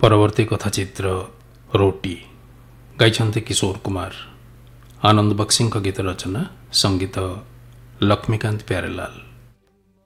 ପରବର୍ତ୍ତୀ କଥାଚିତ୍ର ରୋଟି ଗାଇଛନ୍ତି କିଶୋର କୁମାର। ଆନନ୍ଦ ବକ୍ସିଙ୍କ ଗୀତ ରଚନା, ସଙ୍ଗୀତ ଲକ୍ଷ୍ମୀକାନ୍ତ ପ୍ୟାରେଲାଲ।